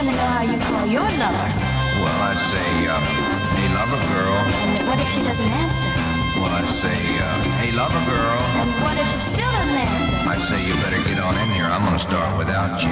want to know how you call your lover. Well, I say, hey, lover girl. And what if she doesn't answer? Well, I say, hey, lover girl. And what if she still doesn't answer? I say, you better get on in here. I'm gonna start without you.